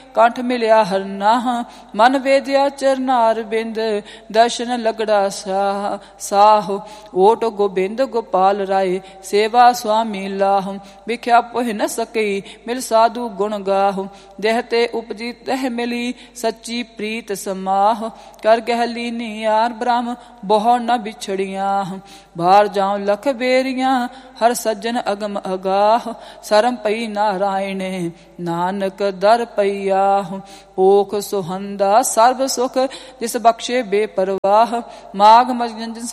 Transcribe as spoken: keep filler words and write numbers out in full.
ਕੰਠ ਮਿਲਿਆ ਹਰਨਾਹ ਮਨ ਵੇਦਿਆ ਚਰਨਾਰ ਬਿੰਦ ਦਰਸ਼ਨ ਲਗੜਾ ਸਾਹ ਸਾਹ ਓਟ ਗੋਬਿੰਦ ਗੋਪਾਲ ਰਾਏ ਸੇਵਾ ਸੁਆਮੀ ਲਾਹ ਵਿਖਿਆ ਪੁਹ ਨ ਸਕਈ ਮਿਲ ਸਾਧੂ ਗੁਣ ਗਾਹ ਦੇਹ ਤੇ ਉਪਜੀ ਤਹ ਮਿਲੀ ਸੱਚੀ ਪ੍ਰੀਤ ਸਮਾਹ ਕਰ ਗਹਿ ਲੀਨੀ ਯਾਰ ਬ੍ਰਹਮ ਬਹੁ ਨ ਵਿਛੜੀਆਂ ਬਾਹਰ ਜਾਉ ਲਖ ਬੇਰੀਆਂ ਹਰ ਸੱਜਣ ਅਗਮ ਅਗਾਹ ਸਰਮ ਪਈ ਨਾਰਾਇਣੇ ਨਾਨਕ ਦਰ ਪਈਆਹ ਪੋਖ ਸੁਹੰਦਾ ਸਰਬ ਸੁਖ ਜਿਸ ਬਖਸ਼ੇ ਬੇਪਰਵਾਹ ਮਾਗ ਮਜਨ